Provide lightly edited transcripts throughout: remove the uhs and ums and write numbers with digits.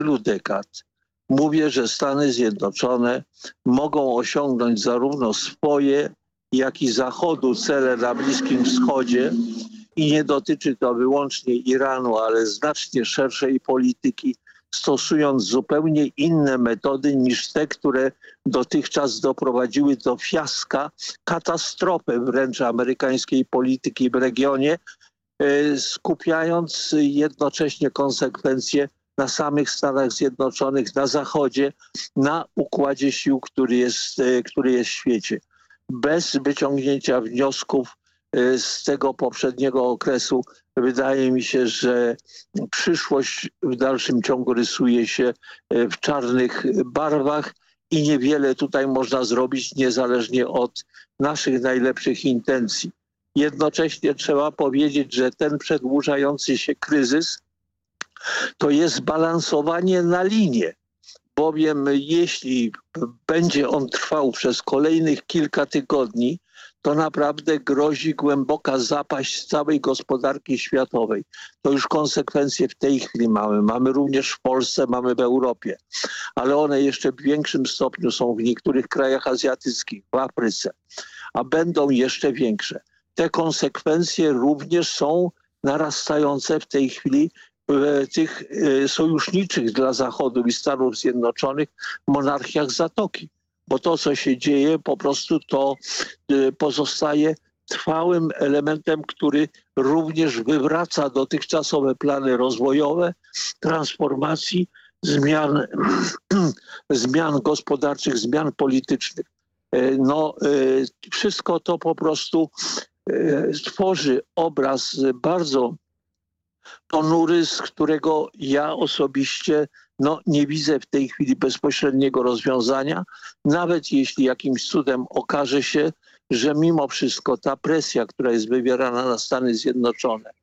wielu dekad mówię, że Stany Zjednoczone mogą osiągnąć zarówno swoje, jak i Zachodu cele na Bliskim Wschodzie i nie dotyczy to wyłącznie Iranu, ale znacznie szerszej polityki, stosując zupełnie inne metody niż te, które dotychczas doprowadziły do fiaska, katastrofy wręcz amerykańskiej polityki w regionie, skupiając jednocześnie konsekwencje na samych Stanach Zjednoczonych, na Zachodzie, na układzie sił, który jest w świecie. Bez wyciągnięcia wniosków z tego poprzedniego okresu wydaje mi się, że przyszłość w dalszym ciągu rysuje się w czarnych barwach i niewiele tutaj można zrobić niezależnie od naszych najlepszych intencji. Jednocześnie trzeba powiedzieć, że ten przedłużający się kryzys to jest balansowanie na linię, bowiem jeśli będzie on trwał przez kolejnych kilka tygodni, to naprawdę grozi głęboka zapaść całej gospodarki światowej. To już konsekwencje w tej chwili mamy. Mamy również w Polsce, mamy w Europie, ale one jeszcze w większym stopniu są w niektórych krajach azjatyckich, w Afryce, a będą jeszcze większe. Te konsekwencje również są narastające w tej chwili w tych sojuszniczych dla Zachodu i Stanów Zjednoczonych monarchiach Zatoki. Bo to, co się dzieje, po prostu to pozostaje trwałym elementem, który również wywraca dotychczasowe plany rozwojowe, transformacji, zmian gospodarczych, zmian politycznych. Wszystko to po prostu tworzy obraz bardzo ponury, z którego ja osobiście nie widzę w tej chwili bezpośredniego rozwiązania, nawet jeśli jakimś cudem okaże się, że mimo wszystko ta presja, która jest wywierana na Stany Zjednoczone,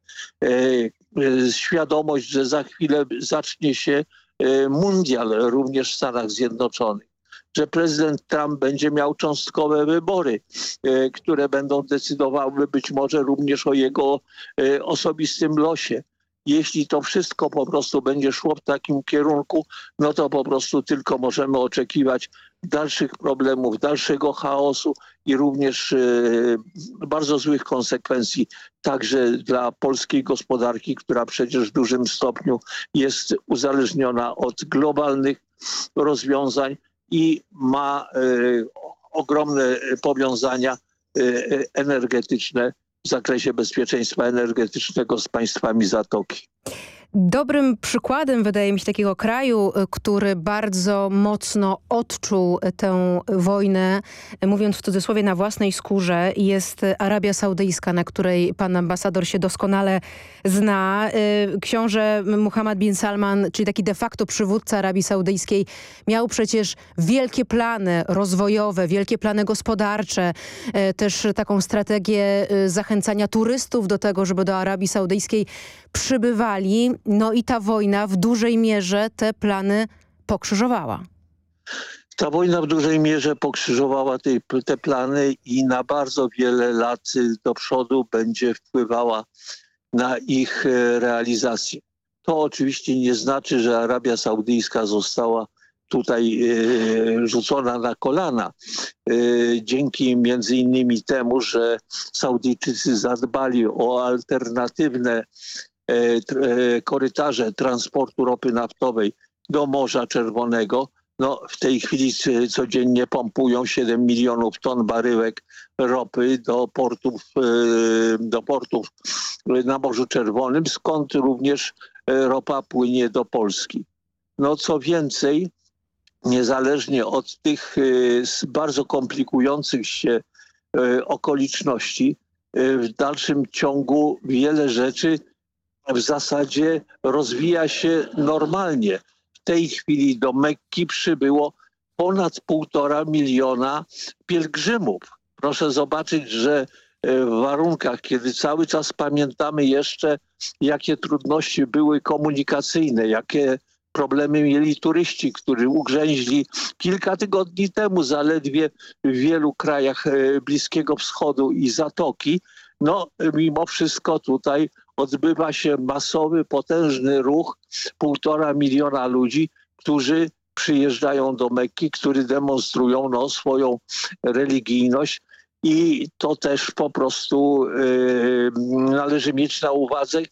świadomość, że za chwilę zacznie się mundial również w Stanach Zjednoczonych, że prezydent Trump będzie miał cząstkowe wybory, które będą decydowały być może również o jego osobistym losie. Jeśli to wszystko po prostu będzie szło w takim kierunku, no to po prostu tylko możemy oczekiwać dalszych problemów, dalszego chaosu i również bardzo złych konsekwencji także dla polskiej gospodarki, która przecież w dużym stopniu jest uzależniona od globalnych rozwiązań i ma ogromne powiązania energetyczne w zakresie bezpieczeństwa energetycznego z państwami Zatoki. Dobrym przykładem, wydaje mi się, takiego kraju, który bardzo mocno odczuł tę wojnę, mówiąc w cudzysłowie na własnej skórze, jest Arabia Saudyjska, na której pan ambasador się doskonale zna. Książę Muhammad bin Salman, czyli taki de facto przywódca Arabii Saudyjskiej, miał przecież wielkie plany rozwojowe, wielkie plany gospodarcze, też taką strategię zachęcania turystów do tego, żeby do Arabii Saudyjskiej przybywali. No i ta wojna w dużej mierze te plany pokrzyżowała. Ta wojna w dużej mierze pokrzyżowała te plany i na bardzo wiele lat do przodu będzie wpływała na ich realizację. To oczywiście nie znaczy, że Arabia Saudyjska została tutaj rzucona na kolana. Dzięki między innymi temu, że Saudyjczycy zadbali o alternatywne korytarze transportu ropy naftowej do Morza Czerwonego. W tej chwili codziennie pompują 7 milionów ton baryłek ropy do portów na Morzu Czerwonym, skąd również ropa płynie do Polski. Co więcej, niezależnie od tych bardzo komplikujących się okoliczności, w dalszym ciągu wiele rzeczy w zasadzie rozwija się normalnie. W tej chwili do Mekki przybyło ponad 1,5 miliona pielgrzymów. Proszę zobaczyć, że w warunkach, kiedy cały czas pamiętamy jeszcze, jakie trudności były komunikacyjne, jakie problemy mieli turyści, którzy ugrzęźli kilka tygodni temu zaledwie w wielu krajach Bliskiego Wschodu i Zatoki, mimo wszystko tutaj odbywa się masowy, potężny ruch 1,5 miliona ludzi, którzy przyjeżdżają do Mekki, którzy demonstrują swoją religijność. I to też po prostu należy mieć na uwadze,